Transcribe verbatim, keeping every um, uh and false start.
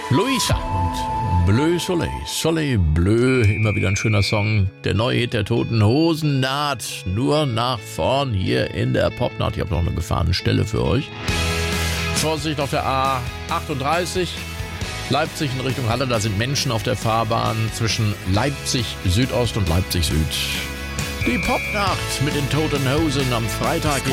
Luisa und Bleu Soleil. Soleil Bleu, immer wieder ein schöner Song. Der neue Hit der Toten Hosen naht nur nach vorn hier in der Popnacht. Ich habe noch eine gefahrene Stelle für euch. Vorsicht auf der A achtunddreißig. Leipzig in Richtung Halle, da sind Menschen auf der Fahrbahn zwischen Leipzig Südost und Leipzig Süd. Die Popnacht mit den Toten Hosen am Freitag.